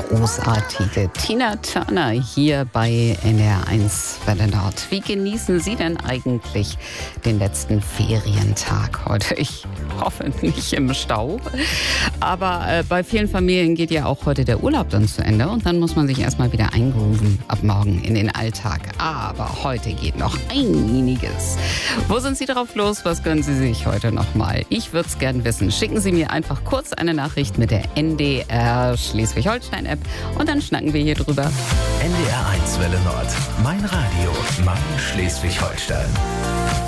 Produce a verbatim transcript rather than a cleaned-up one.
großartige Tina Turner hier bei N D R eins Welle Nord. Wie genießen Sie denn eigentlich den letzten Ferientag heute? Ich hoffe nicht im Stau. Aber äh, bei vielen Familien geht ja auch heute der Urlaub dann zu Ende und dann muss man sich erstmal wieder eingrooven ab morgen in den Alltag. Aber heute geht noch einiges. Wo sind Sie drauf los? Was gönnen Sie sich heute nochmal? Ich würde es gern wissen. Schicken Sie mir einfach kurz eine Nachricht mit der N D R Schleswig-Holstein-App und dann schnacken wir hier drüber. N D R eins Welle Nord. Mein Radio, mein Schleswig-Holstein.